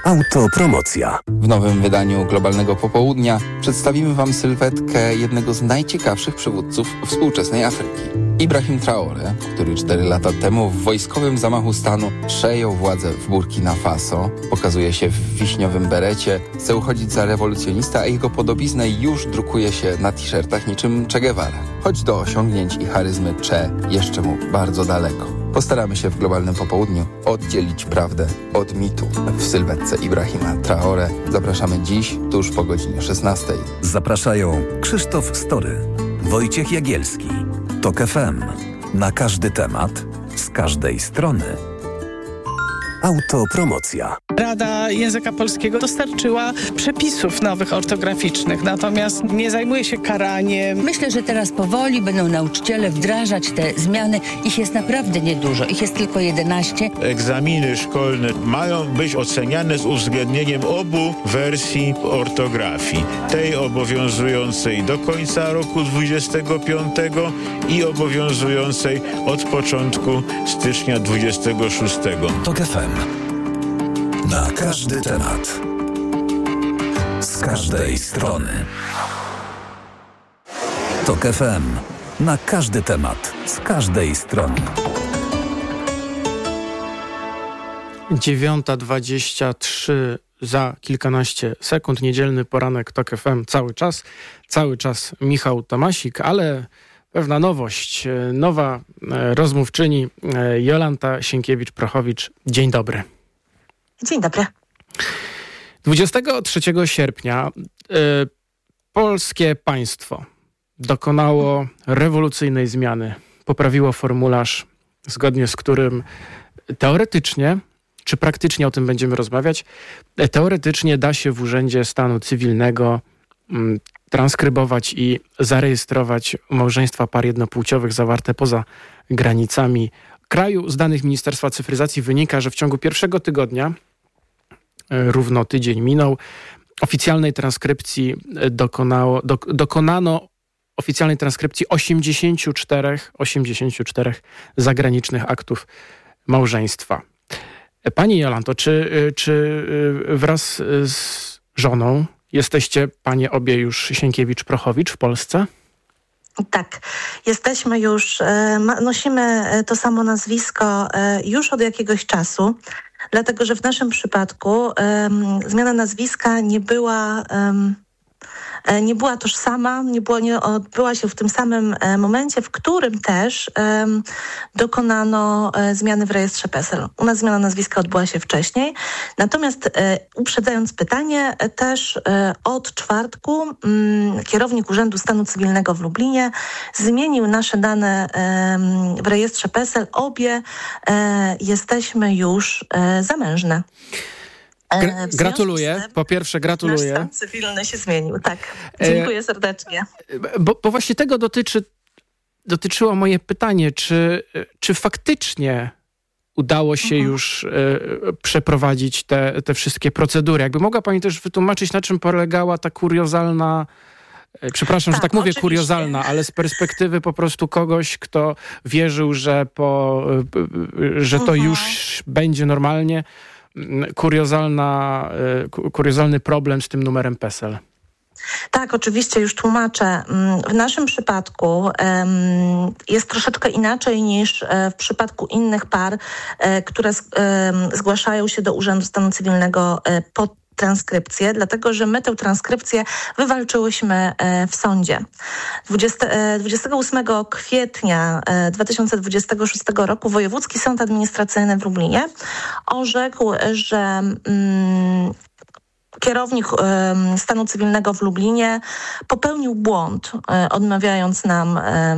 Autopromocja. W nowym wydaniu Globalnego Popołudnia przedstawimy Wam sylwetkę jednego z najciekawszych przywódców współczesnej Afryki. Ibrahim Traoré, który 4 lata temu w wojskowym zamachu stanu przejął władzę w Burkina Faso, pokazuje się w wiśniowym berecie, chce uchodzić za rewolucjonista, a jego podobiznę już drukuje się na t-shirtach niczym Che Guevara. Choć do osiągnięć i charyzmy Che jeszcze mu bardzo daleko. Postaramy się w Globalnym Popołudniu oddzielić prawdę od mitu. W sylwetce Ibrahima Traoré zapraszamy dziś, tuż po godzinie 16. Zapraszają Krzysztof Story, Wojciech Jagielski, TOK FM. Na każdy temat, z każdej strony. Autopromocja. Rada Języka Polskiego dostarczyła przepisów nowych ortograficznych, natomiast nie zajmuje się karaniem. Myślę, że teraz powoli będą nauczyciele wdrażać te zmiany. Ich jest naprawdę niedużo. Ich jest tylko 11. Egzaminy szkolne mają być oceniane z uwzględnieniem obu wersji ortografii. Tej obowiązującej do końca roku 25 i obowiązującej od początku stycznia 26. TOK FM. Na każdy temat, z każdej strony. TOK FM. Na każdy temat, z każdej strony. 9:23 za kilkanaście sekund. Niedzielny poranek TOK FM cały czas Michał Tomasik, ale pewna nowość, nowa rozmówczyni Jolanta Sienkiewicz-Prochowicz. Dzień dobry. Dzień dobry. 23 sierpnia polskie państwo dokonało rewolucyjnej zmiany. Poprawiło formularz, zgodnie z którym teoretycznie, czy praktycznie, o tym będziemy rozmawiać, teoretycznie da się w Urzędzie Stanu Cywilnego transkrybować i zarejestrować małżeństwa par jednopłciowych zawarte poza granicami kraju. Z danych Ministerstwa Cyfryzacji wynika, że w ciągu pierwszego tygodnia, równo tydzień minął, oficjalnej transkrypcji dokonano oficjalnej transkrypcji 84 zagranicznych aktów małżeństwa. Pani Jolanto, czy wraz z żoną jesteście panie obie już Sienkiewicz-Prochowicz w Polsce? Tak, jesteśmy już, nosimy to samo nazwisko już od jakiegoś czasu, dlatego że w naszym przypadku zmiana nazwiska nie była tożsama, nie odbyła się w tym samym momencie, w którym też dokonano zmiany w rejestrze PESEL. U nas zmiana nazwiska odbyła się wcześniej. Natomiast uprzedzając pytanie, też od czwartku kierownik Urzędu Stanu Cywilnego w Lublinie zmienił nasze dane w rejestrze PESEL. Obie jesteśmy już zamężne. Gratuluję. Po pierwsze gratuluję. Nasz stan cywilny się zmienił, tak. Dziękuję serdecznie. Bo właśnie tego dotyczyło moje pytanie, czy faktycznie udało się już przeprowadzić te wszystkie procedury? Jakby mogła pani też wytłumaczyć, na czym polegała ta kuriozalna, przepraszam, że tak mówię, kuriozalna, ale z perspektywy po prostu kogoś, kto wierzył, że to już będzie normalnie, kuriozalny problem z tym numerem PESEL. Tak, oczywiście już tłumaczę. W naszym przypadku jest troszeczkę inaczej niż w przypadku innych par, które zgłaszają się do Urzędu Stanu Cywilnego po transkrypcję, dlatego że my tę transkrypcję wywalczyłyśmy w sądzie. 28 kwietnia 2026 roku Wojewódzki Sąd Administracyjny w Lublinie orzekł, że kierownik stanu cywilnego w Lublinie popełnił błąd, odmawiając nam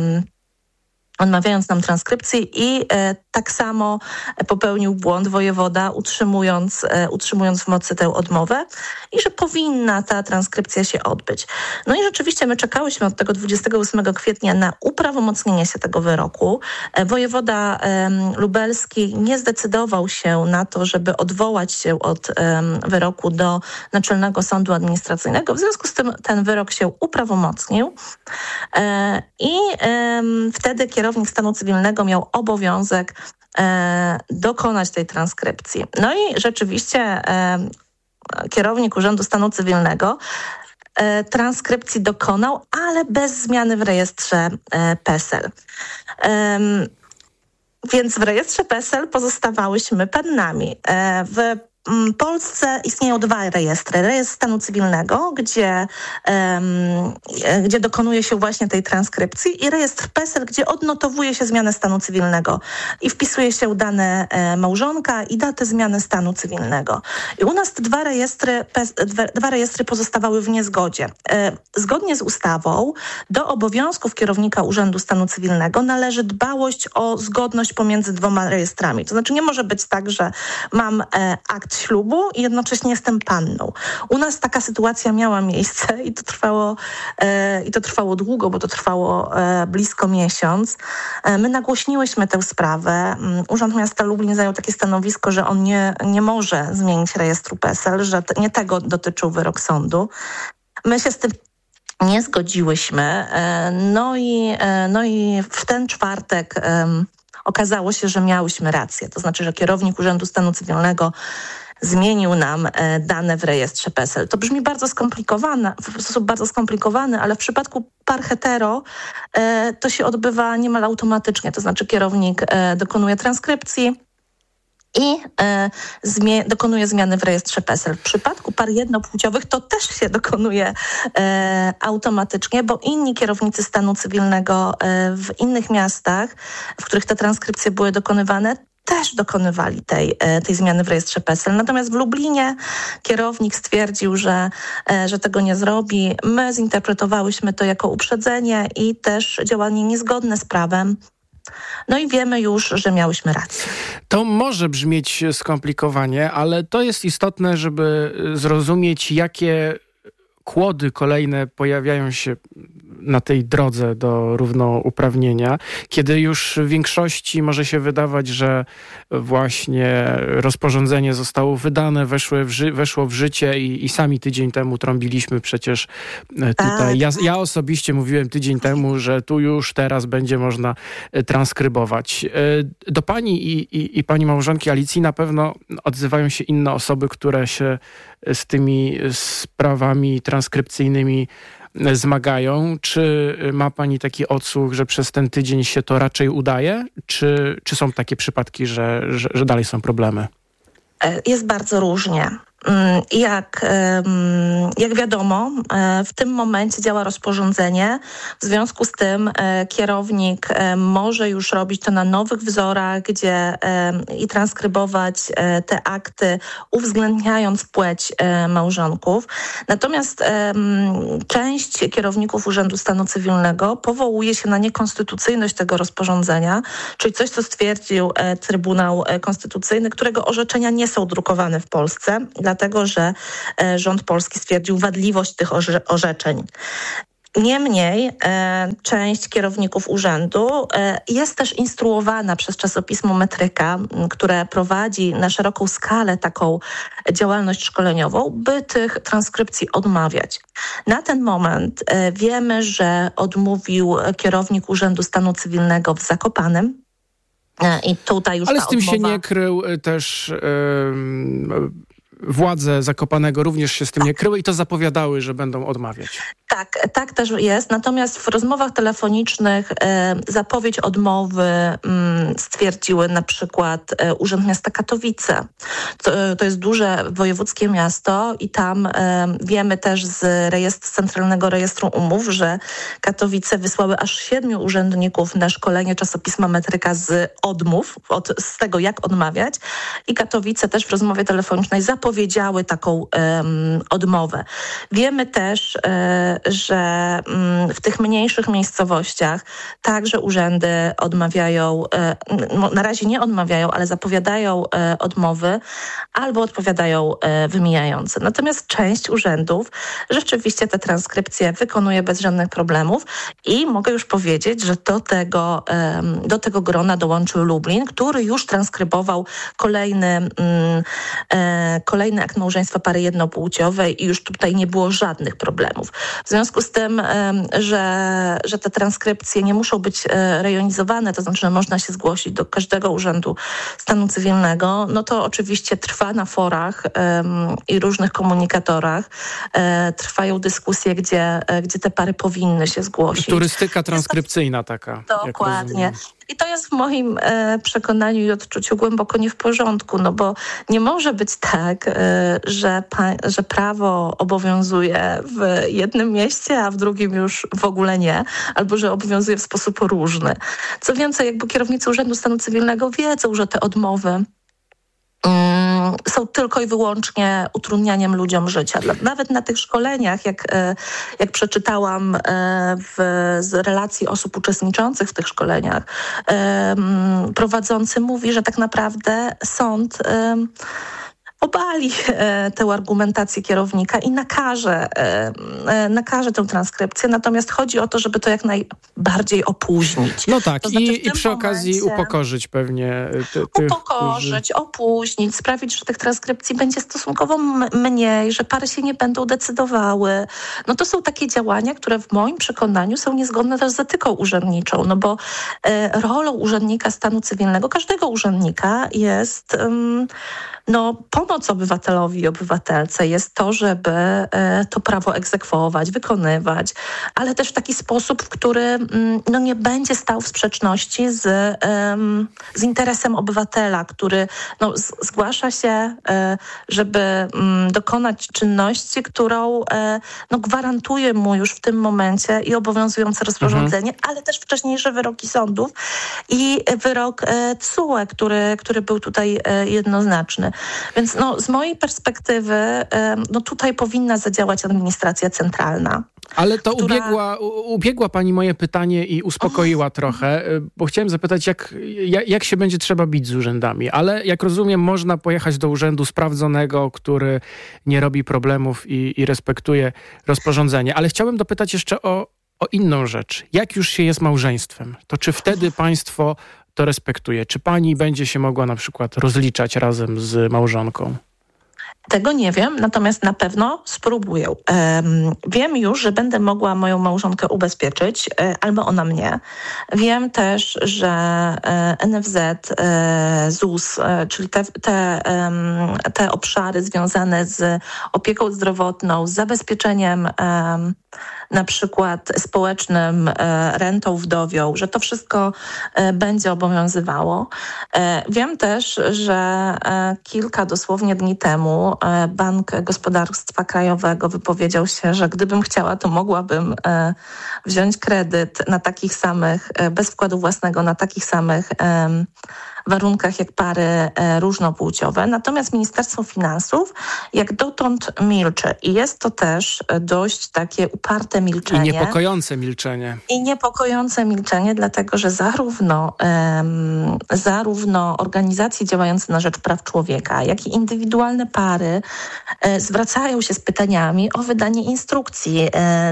transkrypcji i tak samo popełnił błąd wojewoda, utrzymując w mocy tę odmowę i że powinna ta transkrypcja się odbyć. No i rzeczywiście my czekałyśmy od tego 28 kwietnia na uprawomocnienie się tego wyroku. Wojewoda lubelski nie zdecydował się na to, żeby odwołać się od wyroku do Naczelnego Sądu Administracyjnego. W związku z tym ten wyrok się uprawomocnił i wtedy kierownik stanu cywilnego miał obowiązek dokonać tej transkrypcji. No i rzeczywiście kierownik Urzędu Stanu Cywilnego transkrypcji dokonał, ale bez zmiany w rejestrze PESEL. Więc w rejestrze PESEL pozostawałyśmy pannami. W Polsce istnieją 2 rejestry. Rejestr Stanu Cywilnego, gdzie dokonuje się właśnie tej transkrypcji, i rejestr PESEL, gdzie odnotowuje się zmianę stanu cywilnego i wpisuje się dane małżonka i datę zmiany stanu cywilnego. I u nas te 2 rejestry pozostawały w niezgodzie. Zgodnie z ustawą do obowiązków kierownika Urzędu Stanu Cywilnego należy dbałość o zgodność pomiędzy 2 rejestrami. To znaczy nie może być tak, że mam akt ślubu i jednocześnie jestem panną. U nas taka sytuacja miała miejsce i to trwało długo, bo to trwało blisko miesiąc. My nagłośniłyśmy tę sprawę. Urząd Miasta Lublin zajął takie stanowisko, że on nie może zmienić rejestru PESEL, że nie tego dotyczył wyrok sądu. My się z tym nie zgodziłyśmy. No i w ten czwartek okazało się, że miałyśmy rację. To znaczy, że kierownik Urzędu Stanu Cywilnego zmienił nam dane w rejestrze PESEL. To brzmi w sposób bardzo skomplikowany, ale w przypadku par hetero to się odbywa niemal automatycznie. To znaczy kierownik dokonuje transkrypcji i dokonuje zmiany w rejestrze PESEL. W przypadku par jednopłciowych to też się dokonuje automatycznie, bo inni kierownicy stanu cywilnego w innych miastach, w których te transkrypcje były dokonywane, też dokonywali tej zmiany w rejestrze PESEL. Natomiast w Lublinie kierownik stwierdził, że tego nie zrobi. My zinterpretowałyśmy to jako uprzedzenie i też działanie niezgodne z prawem. No i wiemy już, że miałyśmy rację. To może brzmieć skomplikowanie, ale to jest istotne, żeby zrozumieć, jakie kłody kolejne pojawiają się na tej drodze do równouprawnienia, kiedy już w większości może się wydawać, że właśnie rozporządzenie zostało wydane, weszło w życie i sami tydzień temu trąbiliśmy przecież tutaj. Ja osobiście mówiłem tydzień temu, że tu już teraz będzie można transkrybować. Do pani i pani małżonki Alicji na pewno odzywają się inne osoby, które się z tymi sprawami transkrypcyjnymi zmagają. Czy ma pani taki odsłuch, że przez ten tydzień się to raczej udaje? Czy są takie przypadki, że dalej są problemy? Jest bardzo różnie. Jak wiadomo, w tym momencie działa rozporządzenie. W związku z tym kierownik może już robić to na nowych wzorach, i transkrybować te akty, uwzględniając płeć małżonków. Natomiast część kierowników Urzędu Stanu Cywilnego powołuje się na niekonstytucyjność tego rozporządzenia, czyli coś, co stwierdził Trybunał Konstytucyjny, którego orzeczenia nie są drukowane w Polsce, dlatego że rząd polski stwierdził wadliwość tych orzeczeń. Niemniej część kierowników urzędu jest też instruowana przez czasopismo Metryka, które prowadzi na szeroką skalę taką działalność szkoleniową, by tych transkrypcji odmawiać. Na ten moment wiemy, że odmówił kierownik Urzędu Stanu Cywilnego w Zakopanem. I tutaj już ale z tym się nie krył też... Władze Zakopanego również się z tym nie kryły i to zapowiadały, że będą odmawiać. Tak też jest. Natomiast w rozmowach telefonicznych zapowiedź odmowy stwierdziły na przykład Urząd Miasta Katowice. To jest duże wojewódzkie miasto i tam wiemy też z Centralnego Rejestru Umów, że Katowice wysłały aż 7 urzędników na szkolenie czasopisma Metryka z odmów, z tego jak odmawiać. I Katowice też w rozmowie telefonicznej zapowiedziały taką odmowę. Wiemy też, że w tych mniejszych miejscowościach także urzędy odmawiają, na razie nie odmawiają, ale zapowiadają odmowy albo odpowiadają wymijające. Natomiast część urzędów rzeczywiście te transkrypcje wykonuje bez żadnych problemów i mogę już powiedzieć, że do tego grona dołączył Lublin, który już transkrybował kolejny akt małżeństwa pary jednopłciowej i już tutaj nie było żadnych problemów. W związku z tym, że te transkrypcje nie muszą być rejonizowane, to znaczy, że można się zgłosić do każdego urzędu stanu cywilnego, no to oczywiście trwa na forach i różnych komunikatorach. Trwają dyskusje, gdzie te pary powinny się zgłosić. Turystyka transkrypcyjna taka. Dokładnie. I to jest w moim przekonaniu i odczuciu głęboko nie w porządku, no bo nie może być tak, że prawo obowiązuje w jednym mieście, a w drugim już w ogóle nie, albo że obowiązuje w sposób różny. Co więcej, jakby kierownicy Urzędu Stanu Cywilnego wiedzą, że te odmowy są tylko i wyłącznie utrudnianiem ludziom życia. Nawet na tych szkoleniach, jak przeczytałam z relacji osób uczestniczących w tych szkoleniach, prowadzący mówi, że tak naprawdę sąd obali tę argumentację kierownika i nakaże tę transkrypcję. Natomiast chodzi o to, żeby to jak najbardziej opóźnić. No tak, to znaczy i przy okazji upokorzyć pewnie opóźnić, sprawić, że tych transkrypcji będzie stosunkowo mniej, że pary się nie będą decydowały. No to są takie działania, które w moim przekonaniu są niezgodne też z etyką urzędniczą, no bo rolą urzędnika stanu cywilnego, każdego urzędnika jest pomoc obywatelowi i obywatelce, jest to, żeby to prawo egzekwować, wykonywać, ale też w taki sposób, w który nie będzie stał w sprzeczności z interesem obywatela, który zgłasza się, żeby dokonać czynności, którą gwarantuje mu już w tym momencie i obowiązujące rozporządzenie, ale też wcześniejsze wyroki sądów i wyrok TSUE, który był tutaj jednoznaczny. Więc z mojej perspektywy tutaj powinna zadziałać administracja centralna. Ale to ubiegła pani moje pytanie i uspokoiła trochę, bo chciałem zapytać, jak się będzie trzeba bić z urzędami. Ale jak rozumiem, można pojechać do urzędu sprawdzonego, który nie robi problemów i respektuje rozporządzenie. Ale chciałbym dopytać jeszcze o inną rzecz. Jak już się jest małżeństwem, to czy wtedy państwo to respektuje? Czy pani będzie się mogła na przykład rozliczać razem z małżonką? Tego nie wiem, natomiast na pewno spróbuję. Wiem już, że będę mogła moją małżonkę ubezpieczyć, albo ona mnie. Wiem też, że NFZ, ZUS, czyli te obszary związane z opieką zdrowotną, z zabezpieczeniem na przykład społecznym, rentą wdowią, że to wszystko będzie obowiązywało. Wiem też, że kilka dosłownie dni temu Bank Gospodarstwa Krajowego wypowiedział się, że gdybym chciała, to mogłabym wziąć kredyt na takich samych, bez wkładu własnego, na takich samych warunkach jak pary różnopłciowe. Natomiast Ministerstwo Finansów jak dotąd milczy i jest to też dość takie uparte milczenie. I niepokojące milczenie. Dlatego że zarówno organizacje działające na rzecz praw człowieka, jak i indywidualne pary zwracają się z pytaniami o wydanie instrukcji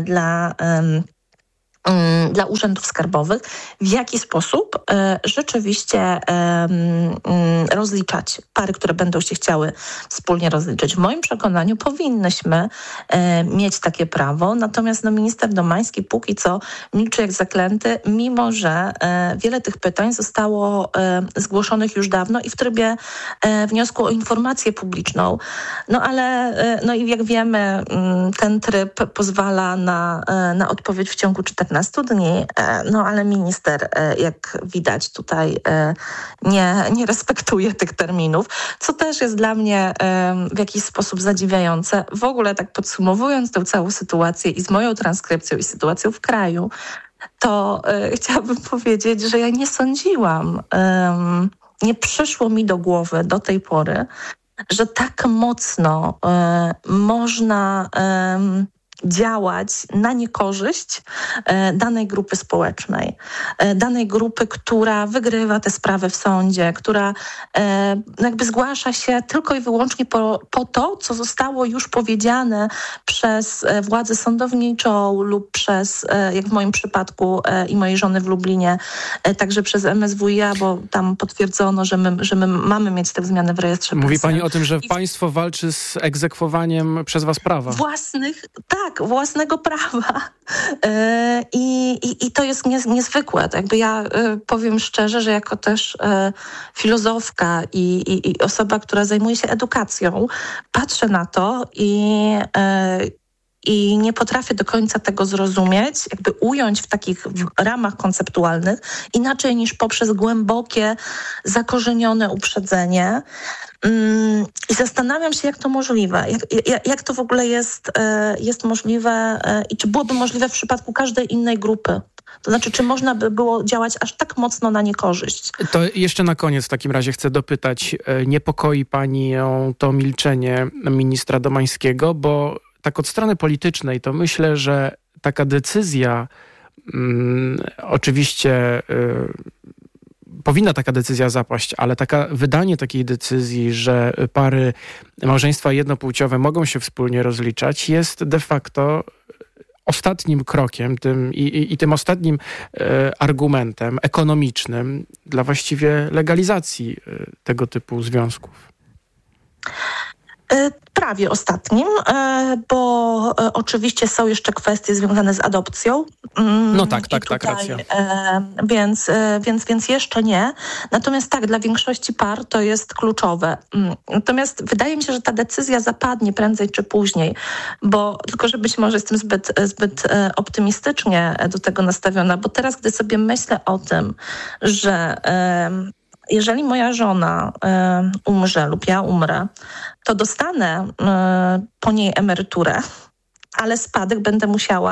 dla urzędów skarbowych, w jaki sposób rzeczywiście rozliczać pary, które będą się chciały wspólnie rozliczyć. W moim przekonaniu powinnyśmy mieć takie prawo, natomiast minister Domański póki co milczy jak zaklęty, mimo że wiele tych pytań zostało zgłoszonych już dawno i w trybie wniosku o informację publiczną. Ale i jak wiemy, ten tryb pozwala na odpowiedź w ciągu 14 dni, ale minister, jak widać tutaj, nie respektuje tych terminów, co też jest dla mnie w jakiś sposób zadziwiające. W ogóle tak podsumowując tę całą sytuację i z moją transkrypcją i sytuacją w kraju, to chciałabym powiedzieć, że ja nie sądziłam, nie przyszło mi do głowy do tej pory, że tak mocno można działać na niekorzyść danej grupy społecznej, danej grupy, która wygrywa te sprawy w sądzie, która jakby zgłasza się tylko i wyłącznie po to, co zostało już powiedziane przez władzę sądowniczą lub przez, jak w moim przypadku i mojej żony w Lublinie, także przez MSWiA, bo tam potwierdzono, że my mamy mieć te zmiany w rejestrze. Mówi pani o tym, że państwo walczy z egzekwowaniem przez was prawa. Własnych, tak. Tak, własnego prawa. I to jest niezwykłe. Jakby ja powiem szczerze, że jako też filozofka i osoba, która zajmuje się edukacją, patrzę na to i nie potrafię do końca tego zrozumieć, jakby ująć w takich ramach konceptualnych, inaczej niż poprzez głębokie, zakorzenione uprzedzenie. I zastanawiam się, jak to możliwe, jak to w ogóle jest możliwe i czy byłoby możliwe w przypadku każdej innej grupy. To znaczy, czy można by było działać aż tak mocno na niekorzyść? To jeszcze na koniec w takim razie chcę dopytać, niepokoi panią to milczenie ministra Domańskiego, bo tak od strony politycznej to myślę, że taka decyzja oczywiście powinna taka decyzja zapaść, ale wydanie takiej decyzji, że pary małżeństwa jednopłciowe mogą się wspólnie rozliczać, jest de facto ostatnim krokiem tym ostatnim argumentem ekonomicznym dla właściwie legalizacji tego typu związków. Prawie ostatnim, bo oczywiście są jeszcze kwestie związane z adopcją. No tak, racja. Więc jeszcze nie. Natomiast tak, dla większości par to jest kluczowe. Natomiast wydaje mi się, że ta decyzja zapadnie prędzej czy później, bo tylko, że być może jestem zbyt optymistycznie do tego nastawiona, bo teraz, gdy sobie myślę o tym, że jeżeli moja żona umrze lub ja umrę, to dostanę po niej emeryturę, ale spadek będę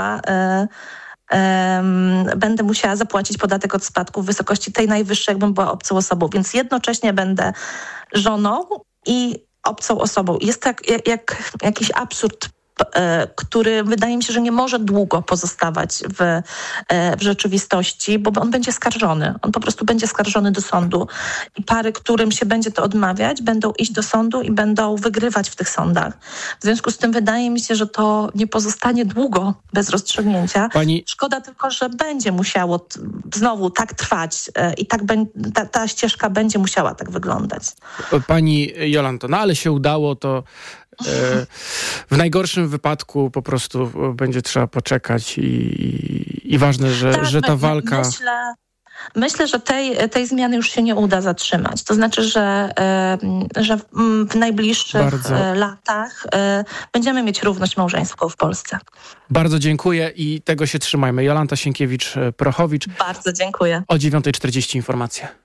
musiała zapłacić podatek od spadku w wysokości tej najwyższej, jakbym była obcą osobą. Więc jednocześnie będę żoną i obcą osobą. Jest to jak jakiś absurd, który wydaje mi się, że nie może długo pozostawać w rzeczywistości, bo on będzie skarżony. On po prostu będzie skarżony do sądu. I pary, którym się będzie to odmawiać, będą iść do sądu i będą wygrywać w tych sądach. W związku z tym wydaje mi się, że to nie pozostanie długo bez rozstrzygnięcia. Szkoda tylko, że będzie musiało znowu tak trwać i ta ścieżka będzie musiała tak wyglądać. Pani Jolanto, ale się udało, to w najgorszym wypadku po prostu będzie trzeba poczekać i ważne, że ta walka... Myślę, że tej zmiany już się nie uda zatrzymać. To znaczy, że w najbliższych latach będziemy mieć równość małżeńską w Polsce. Bardzo dziękuję i tego się trzymajmy. Jolanta Sienkiewicz-Prochowicz. Bardzo dziękuję. O 9:40 informacje.